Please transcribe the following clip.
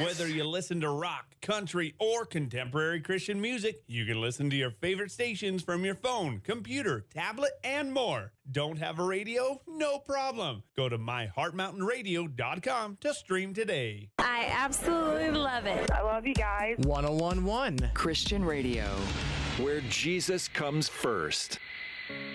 Whether you listen to rock, country, or contemporary Christian music, you can listen to your favorite stations from your phone, computer, tablet, and more. Don't have a radio? No problem. Go to myheartmountainradio.com to stream today. I absolutely love it. I love you guys. 101.1 Christian Radio, where Jesus comes first.